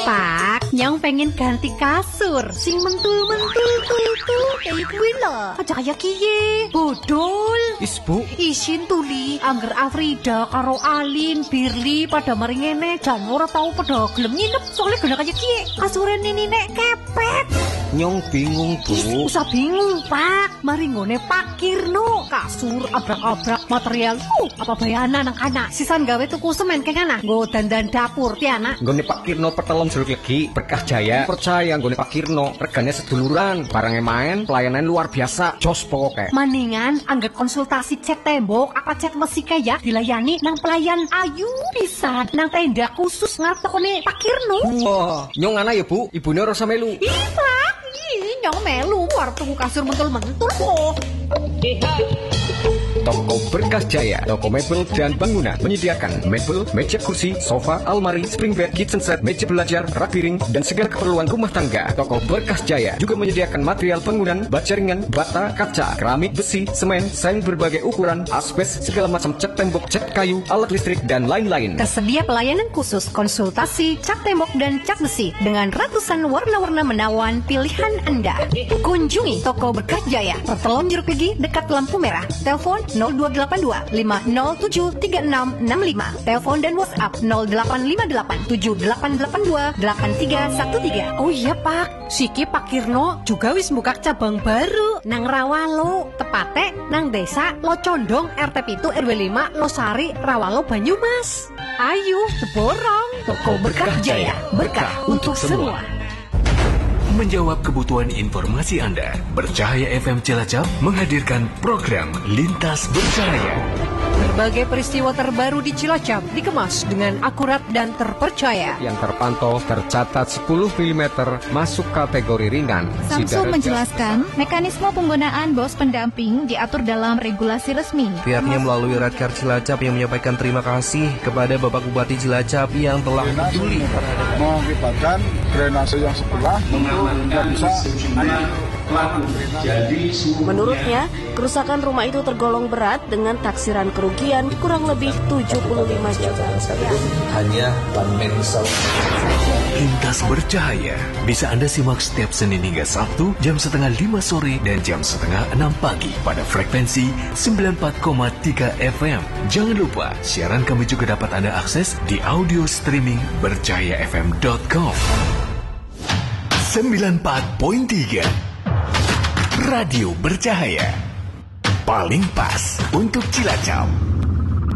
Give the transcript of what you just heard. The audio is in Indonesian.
Pak, nyong pengen ganti kasur sing mentul-mentul kayak kuwi lho. Aja kaya kiye. Bodol. Is Bu, Isin tuli angger Afrida karo Alin, Birli pada mari ngene jan ora tau padha gelem nginep soalnya gena kaya kiye. Kasure nini nek kepet. nyong bingung Bu. Usah bingung, Pak. Mari ngone Pak Kirno. Kasur abrak-abrak material. Apa bayana nang anak. Sisan gawe tuku semen keng anak. Nggo dandan dapur ti anak. Nggone Pak Kirno Petelon Jeruk Legi, Berkah Jaya. Percaya nggone Pak Kirno, regane seduluran, barangnya main, pelayanan luar biasa. Jos pokoke. Maningan angger konsultasi cat tembok apa cat besi kaya dilayani nang pelayan ayu bisa nang tenda khusus ngartokone Pak Kirno. Wah, nyong ana ya Bu, ibune ora usah melu. Ih, Pak. Ih, nyong melu war tuku kasur mentul-mentul kok. Toko Berkah Jaya, toko mebel dan bangunan menyediakan mebel, meja kursi, sofa, almari, spring bed, kitchen set, meja belajar, rak piring, dan segala keperluan rumah tangga. Toko Berkah Jaya juga menyediakan material bangunan, baja ringan, bata, kaca, keramik, besi, semen, seng berbagai ukuran, asbes, segala macam cat tembok, cat kayu, alat listrik, dan lain-lain. Tersedia pelayanan khusus konsultasi cat tembok dan cat besi dengan ratusan warna-warna menawan pilihan Anda. Kunjungi Toko Berkah Jaya, Pertelon Jeruk Legi dekat lampu merah. Telepon 0282 507 3665. Telepon dan WhatsApp 0858 7882 8313. Oh iya Pak, Siki Pak Kirno juga wis buka cabang baru nang Rawalo, tepate nang desa Locondong RT 7 RW 5 Losari Rawalo Banyumas. Ayo borong Toko Berkah Jaya, berkah untuk semua. Menjawab kebutuhan informasi Anda, Bercahaya FM Cilacap menghadirkan program Lintas Bercahaya. Berbagai peristiwa terbaru di Cilacap dikemas dengan akurat dan terpercaya. Yang terpantau tercatat 10 mm masuk kategori ringan. Samsung menjelaskan mekanisme penggunaan bos pendamping diatur dalam regulasi resmi. Pihaknya melalui Radkar Cilacap yang menyampaikan terima kasih kepada Bapak Bupati Cilacap yang telah peduli mengakibatkan drainase yang sebelah tidak bisa. Menurutnya, kerusakan rumah itu tergolong berat dengan taksiran kerugian kurang lebih 75 juta. Hanya one-man show. Lintas Bercahaya bisa Anda simak setiap Senin hingga Sabtu jam 4:30 sore dan jam 5:30 pagi pada frekuensi 94,3 FM. Jangan lupa, siaran kami juga dapat Anda akses di audio streaming bercahayafm.com. 94.3 Radio Bercahaya, paling pas untuk Cilacap.